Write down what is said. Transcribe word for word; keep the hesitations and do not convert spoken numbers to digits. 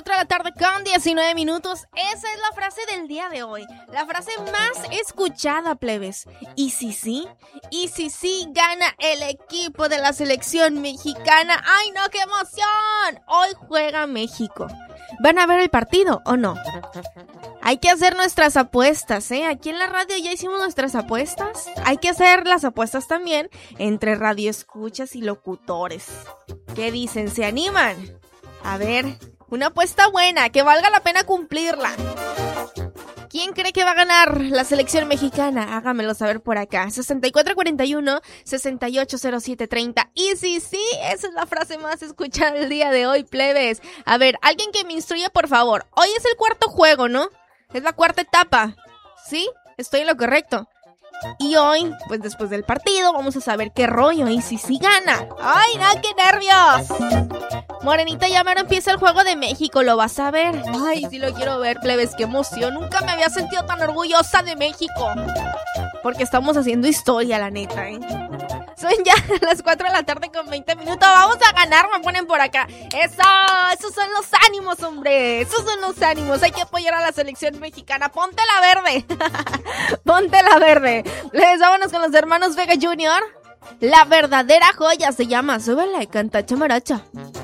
cuatro de la tarde con diecinueve minutos. Esa es la frase del día de hoy. La frase más escuchada, plebes. ¿Y si sí? ¿Y si sí gana el equipo de la selección mexicana? ¡Ay, no, qué emoción! Hoy juega México. ¿Van a ver el partido o no? Hay que hacer nuestras apuestas, ¿eh? Aquí en la radio ya hicimos nuestras apuestas. Hay que hacer las apuestas también entre radioescuchas y locutores. ¿Qué dicen? ¿Se animan? A ver, una apuesta buena, que valga la pena cumplirla. ¿Quién cree que va a ganar la selección mexicana? Hágamelo saber por acá. sesenta y cuatro cuarenta y uno, sesenta y ocho cero siete treinta. Y sí, sí, esa es la frase más escuchada el día de hoy, plebes. A ver, alguien que me instruya, por favor. Hoy es el cuarto juego, ¿no? Es la cuarta etapa. ¿Sí? Estoy en lo correcto. Y hoy, pues después del partido, vamos a saber qué rollo y si sí gana. ¡Ay, no, qué nervios! Morenita, ya mero empieza el juego de México, ¿lo vas a ver? Ay, sí lo quiero ver, plebes, qué emoción. Nunca me había sentido tan orgullosa de México. Porque estamos haciendo historia, la neta, ¿eh? Son ya las cuatro de la tarde con veinte minutos. Vamos a ganar, me ponen por acá. ¡Eso! ¡Esos son los ánimos, hombre! ¡Esos son los ánimos! Hay que apoyar a la selección mexicana. ¡Ponte la verde! ¡Ponte la verde! Les vámonos con los hermanos Vega junior. La verdadera joya se llama Súbele, canta Chamaracha.